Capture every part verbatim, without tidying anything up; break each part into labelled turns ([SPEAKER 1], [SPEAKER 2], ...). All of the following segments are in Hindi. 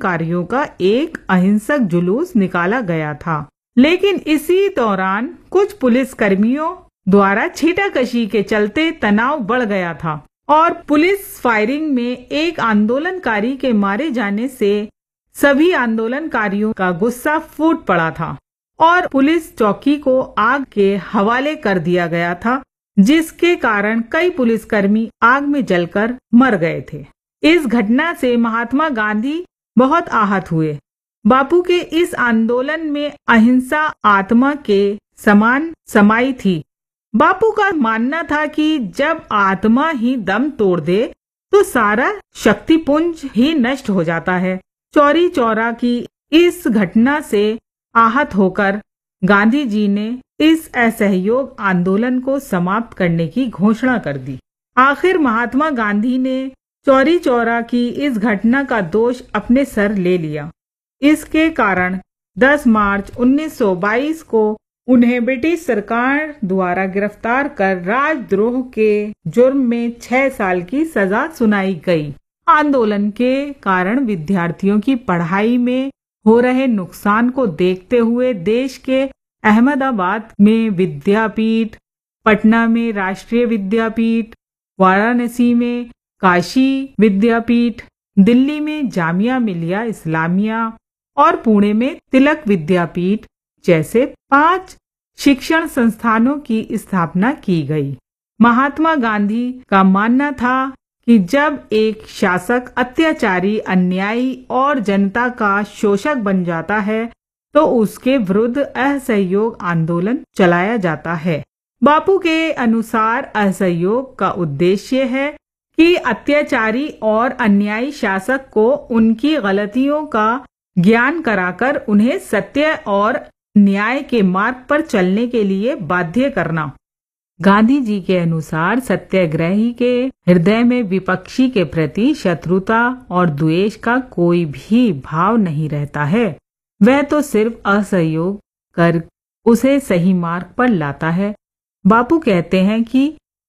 [SPEAKER 1] आंदोलनकारियों का एक अहिंसक जुलूस निकाला गया था। लेकिन इसी दौरान कुछ पुलिस कर्मियों द्वारा छीटाकशी के चलते तनाव बढ़ गया था और पुलिस फायरिंग में एक आंदोलनकारी के मारे जाने से सभी आंदोलनकारियों का गुस्सा फूट पड़ा था और पुलिस चौकी को आग के हवाले कर दिया गया था, जिसके कारण कई पुलिसकर्मी आग में जलकर मर गए थे। इस घटना से महात्मा गांधी बहुत आहत हुए। बापू के इस आंदोलन में अहिंसा आत्मा के समान समाई थी। बापू का मानना था कि जब आत्मा ही दम तोड़ दे तो सारा शक्तिपुंज ही नष्ट हो जाता है। चौरी चौरा की इस घटना से आहत होकर गांधी जी ने इस असहयोग आंदोलन को समाप्त करने की घोषणा कर दी। आखिर महात्मा गांधी ने चौरी चौरा की इस घटना का दोष अपने सर ले लिया। इसके कारण दस मार्च उन्नीस सौ बाईस को उन्हें ब्रिटिश सरकार द्वारा गिरफ्तार कर राजद्रोह के जुर्म में छह साल की सजा सुनाई गई। आंदोलन के कारण विद्यार्थियों की पढ़ाई में हो रहे नुकसान को देखते हुए देश के अहमदाबाद में विद्यापीठ, पटना में राष्ट्रीय विद्यापीठ, वाराणसी में काशी विद्यापीठ, दिल्ली में जामिया मिलिया इस्लामिया और पुणे में तिलक विद्यापीठ जैसे पांच शिक्षण संस्थानों की स्थापना की गई। महात्मा गांधी का मानना था कि जब एक शासक अत्याचारी, अन्यायी और जनता का शोषक बन जाता है तो उसके विरुद्ध असहयोग आंदोलन चलाया जाता है। बापू के अनुसार असहयोग का उद्देश्य है कि अत्याचारी और अन्यायी शासक को उनकी गलतियों का ज्ञान कराकर उन्हें सत्य और न्याय के मार्ग पर चलने के लिए बाध्य करना। गांधी जी के अनुसार सत्याग्रही के हृदय में विपक्षी के प्रति शत्रुता और द्वेष का कोई भी भाव नहीं रहता है। वह तो सिर्फ असहयोग कर उसे सही मार्ग पर लाता है। बापू कहते हैं कि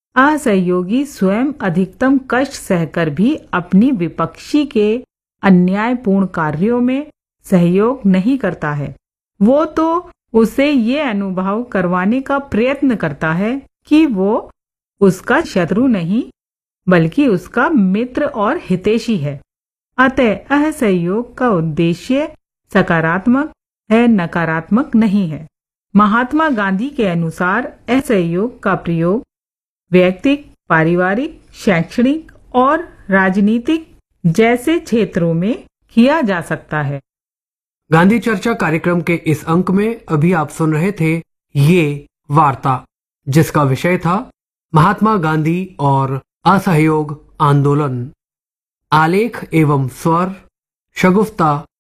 [SPEAKER 1] असहयोगी स्वयं अधिकतम कष्ट सहकर भी अपनी विपक्षी के अन्यायपूर्ण कार्यों में सहयोग नहीं करता है। वो तो उसे ये अनुभव करवाने का प्रयत्न करता है कि वो उसका शत्रु नहीं बल्कि उसका मित्र और हितैषी है। अतः असहयोग का उद्देश्य सकारात्मक है, नकारात्मक नहीं है। महात्मा गांधी के अनुसार असहयोग का प्रयोग व्यक्तिगत, पारिवारिक, शैक्षणिक और राजनीतिक जैसे क्षेत्रों में किया जा सकता है।
[SPEAKER 2] गांधी चर्चा कार्यक्रम के इस अंक में अभी आप सुन रहे थे ये वार्ता, जिसका विषय था महात्मा गांधी और असहयोग आंदोलन। आलेख एवं स्वर शगुफ्ता